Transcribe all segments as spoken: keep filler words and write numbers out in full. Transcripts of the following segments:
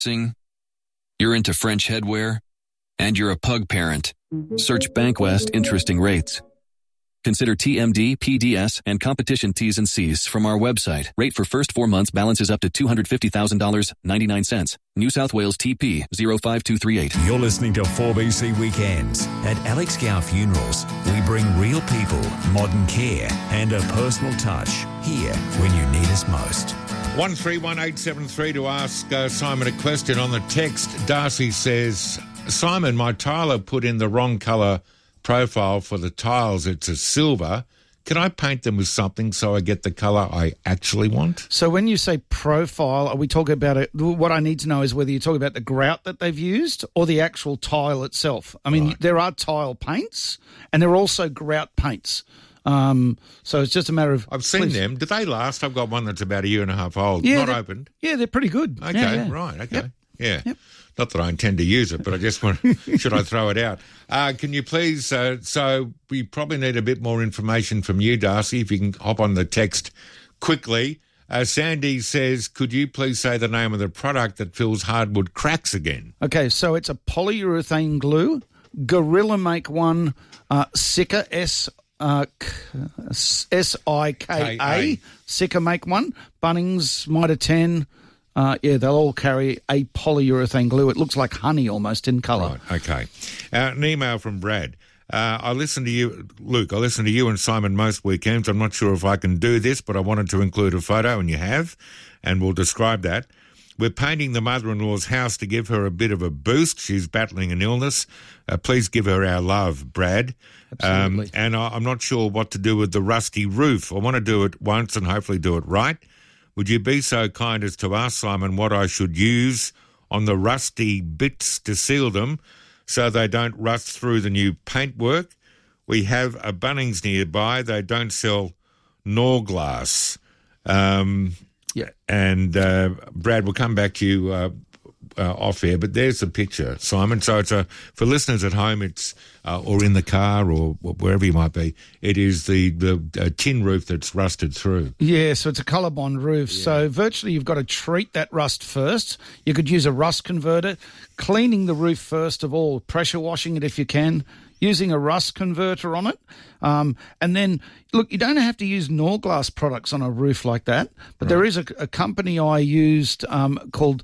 You're into French headwear, and you're a pug parent. Search Bankwest interesting rates. Consider T M D, P D S, and competition T's and C's from our website. Rate for first four months balances up to two hundred fifty thousand dollars and ninety-nine cents. New South Wales T P zero five two three eight. You're listening to four B C Weekends. At Alex Gow Funerals, we bring real people, modern care, and a personal touch here when you need us most. one three one eight seven three to ask uh, Simon a question. On the text, Darcy says, Simon, my tiler put in the wrong colour profile for the tiles. It's a silver. Can I paint them with something so I get the colour I actually want? So when you say profile, are we talking about it? What I need to know is whether you're talking about the grout that they've used or the actual tile itself. I mean, right. There are tile paints and there are also grout paints. Um, so it's just a matter of... I've seen please. them. Do they last? I've got one that's about a year and a half old, yeah, not opened. Yeah, they're pretty good. Okay, yeah, yeah. right, okay. Yep. Yeah. Yep. Not that I intend to use it, but I just want should I throw it out? Uh, can you please, uh, so we probably need a bit more information from you, Darcy, if you can hop on the text quickly. Uh, Sandy says, could you please say the name of the product that fills hardwood cracks again? Okay, so it's a polyurethane glue, Gorilla make one, uh, Sika, S Uh, S I K A, Sika make one, Bunnings, Mitre ten, uh, yeah, they'll all carry a polyurethane glue. It looks like honey almost in colour. Right, okay. Uh, an email from Brad. Uh, I listen to you, Luke, I listen to you and Simon most weekends. I'm not sure if I can do this, but I wanted to include a photo, and you have, and we'll describe that. We're painting the mother-in-law's house to give her a bit of a boost. She's battling an illness. Uh, please give her our love, Brad. Absolutely. Um, and I, I'm not sure what to do with the rusty roof. I want to do it once and hopefully do it right. Would you be so kind as to ask Simon what I should use on the rusty bits to seal them so they don't rust through the new paintwork? We have a Bunnings nearby. They don't sell Norglass. Um... Yeah, and uh, Brad, we'll come back to you uh, uh, off air, but there's the picture, Simon. So it's a for listeners at home, it's uh, or in the car or wherever you might be. It is the the uh, tin roof that's rusted through. Yeah, so it's a colour bond roof. Yeah. So virtually, you've got to treat that rust first. You could use a rust converter, cleaning the roof first of all, pressure washing it if you can, using a rust converter on it. Um, and then, look, you don't have to use Norglass products on a roof like that, but right. there is a, a company I used um, called,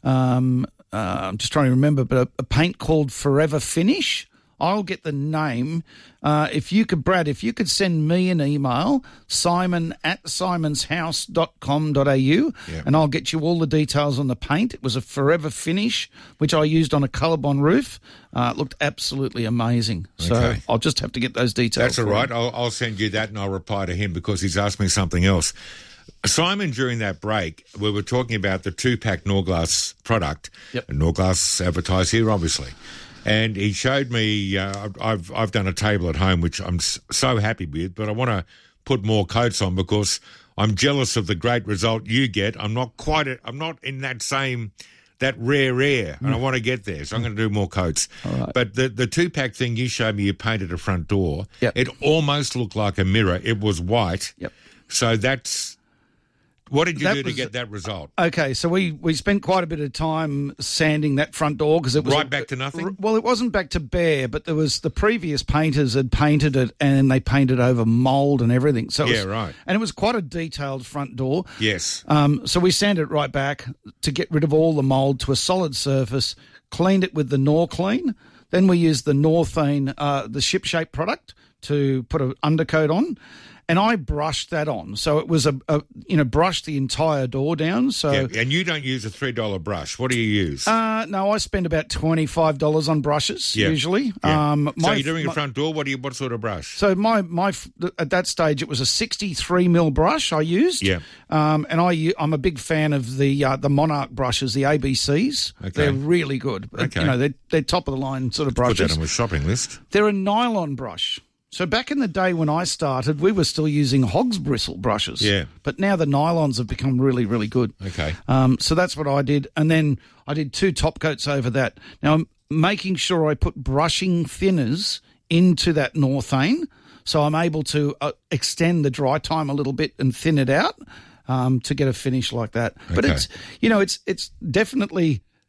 um, uh, I'm just trying to remember, but a, a paint called Forever Finish. I'll get the name. Uh, if you could, Brad, if you could send me an email, simon at simonshouse dot com dot a u, yep. and I'll get you all the details on the paint. It was a Forever Finish, which I used on a Colorbond roof. Uh, it looked absolutely amazing. So okay. I'll just have to get those details. That's all right. I'll, I'll send you that and I'll reply to him because he's asked me something else. Simon, during that break, we were talking about the two-pack Norglass product. Yep. And Norglass advertised here, obviously. And he showed me, uh, I've I've done a table at home, which I'm so happy with, but I want to put more coats on because I'm jealous of the great result you get. I'm not quite, a, I'm not in that same, that rare air, and mm. I want to get there, so I'm going to do more coats. Right. But the, the two-pack thing you showed me, you painted a front door. Yep. It almost looked like a mirror. It was white. Yep. So that's... What did you that do to was, get that result? Okay, so we, we spent quite a bit of time sanding that front door because it was right a, back to nothing. Well, it wasn't back to bare, but there was the previous painters had painted it and they painted over mould and everything. So it yeah, was, right. And it was quite a detailed front door. Yes. Um. So we sanded it right back to get rid of all the mould to a solid surface. Cleaned it with the Norclean. Then we used the Northane, uh, the Ship Shape product to put an undercoat on. And I brushed that on. So it was a, a you know, brushed the entire door down. So yeah, and you don't use a three dollar brush. What do you use? Uh, no, I spend about twenty-five dollars on brushes yeah. usually. Yeah. Um, so my, you're doing my, a front door. What do you? What sort of brush? So my my at that stage it was a sixty-three mil brush I used. Yeah. Um, and I I'm a big fan of the uh, the Monarch brushes, the A B Cs. Okay. They're really good. Okay. You know, they're they're top of the line sort of Let's brushes. Put that on my shopping list. They're a nylon brush. So back in the day when I started, we were still using hog's bristle brushes. Yeah. But now the nylons have become really, really good. Okay. Um, so that's what I did. And then I did two top coats over that. Now I'm making sure I put brushing thinners into that Northane so I'm able to uh, extend the dry time a little bit and thin it out um, to get a finish like that. Okay. But it's, you know, it's it's definitely